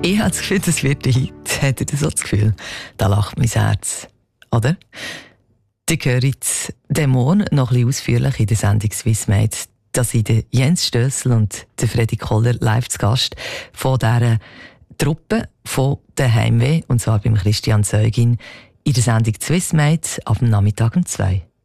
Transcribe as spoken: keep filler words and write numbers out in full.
Ich habe das Gefühl, das wird der Hit. Habt ihr so das Gefühl? Da lacht mein Herz. Oder? Ihr hört jetzt den Morgen noch ein bisschen ausführlich in der Sendung Swissmade. Da sind der Jens Stössel und der Freddy Koller live zu Gast von dieser Truppe von der Heimweh, und zwar beim Christian Zeugin, in der Sendung Swissmade ab dem Nachmittag um zwei.